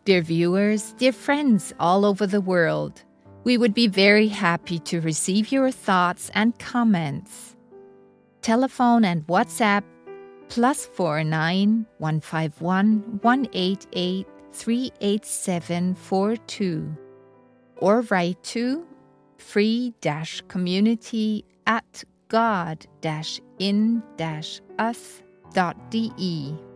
Dear viewers, dear friends all over the world, we would be very happy to receive your thoughts and comments. Telephone and WhatsApp +49 151 188 38742 or write to free-community@god-in-us.de.